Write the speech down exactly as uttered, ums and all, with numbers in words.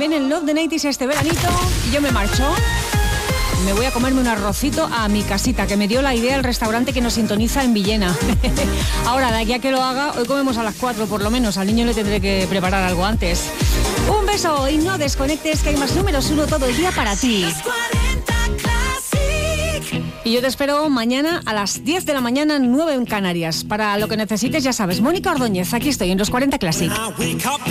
también en Love the noventa este veranito y yo me marcho. Me voy a comerme un arrocito a mi casita, que me dio la idea el restaurante que nos sintoniza en Villena. Ahora, de aquí a que lo haga, hoy comemos a las cuatro por lo menos. Al niño le tendré que preparar algo antes. Un beso y no desconectes, que hay más números uno todo el día para ti. Y yo te espero mañana a las diez de la mañana, nueve en Canarias. Para lo que necesites, ya sabes, Mónica Ordóñez, aquí estoy en los cuarenta Classic.